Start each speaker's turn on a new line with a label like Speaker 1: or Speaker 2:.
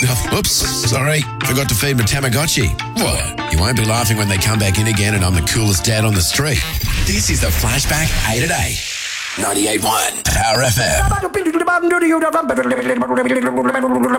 Speaker 1: Oops, sorry. Forgot to feed my Tamagotchi. What? You won't be laughing when they come back in again and I'm the coolest dad on the street. This is the Flashback 8 at 8. 98.1 Power FM.